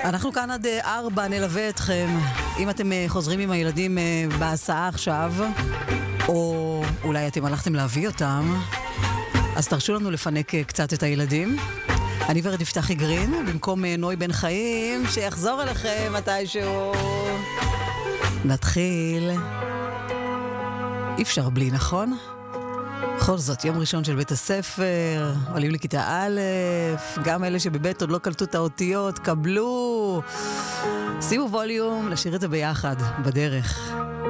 אנחנו כאן עד 4, נלווה אתכם. אם אתם חוזרים עם הילדים בהסעה עכשיו, או אולי אתם הלכתם להביא אותם, אז תרשו לנו לפנק קצת את הילדים. אני ורד יפתחי גרין, במקום נוי בן חיים, שיחזור אליכם מתישהו. נתחיל. אי אפשר בלי, נכון? בכל זאת, יום ראשון של בית הספר, עולים לכיתה א', גם אלה שבבית עוד לא קלטו את האותיות, קבלו. שימו ווליום, לשיר את זה ביחד, בדרך.